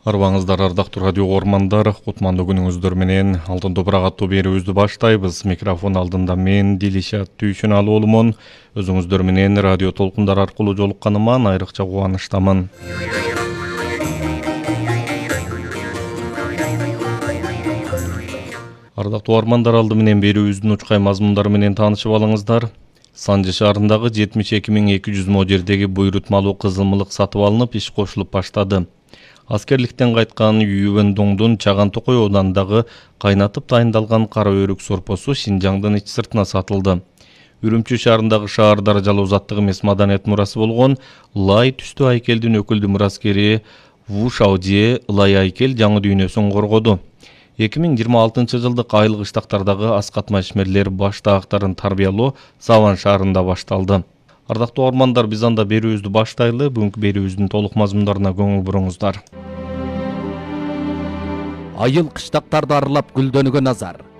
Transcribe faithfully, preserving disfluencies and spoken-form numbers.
Арбаңыздар ардактуу радио ормандар, кутмандуу күнүңүздөр менен Алтын топурак аттуу берүүбүздү баштайбыз. Микрофон алдында мен Дилишат Түйшүналуулумун. Өзүңүздөр менен радио толкундар аркылуу жолукканыма айрыкча кубанычтамын. Ардактуу армандар, алды менен берүүбүздүн учкай мазмундары менен таанышып алыңыздар. Санжы шаарындагы жетимиш эки миң эки жүз мо жердеги буйрутмалуу кызылмылык сатып алынып, иш кошулуп баштады. Аскерликтен кайткан Ювендоңдун Чаган Токой оодунундагы кайнатып дайындалган кара өрүк сорпосу Шинжаңдын ич сыртына сатылды. Үрүмчү шаарындагы шаар даражалуу заттык эмес маданият мурасы болгон Лай түстүү айкелдин өкүлдүү мураскери Ву Шаожие Лай айкел жаңы дүйнөсүн коргоду. эки миң жыйырма алтынчы жылдык айыл кыштактардагы ас катма ишмерлер баш таактарын тарбиялоо Саван шаарында башталды. Ардактуу армандар, биз анда берүүбүздү баштайлы. Бүгүнкү берүүбүздүн толук мазмундарына көңүл буруңуздар. Айыл кыштактарды аралап гүлдөнүүгө назар.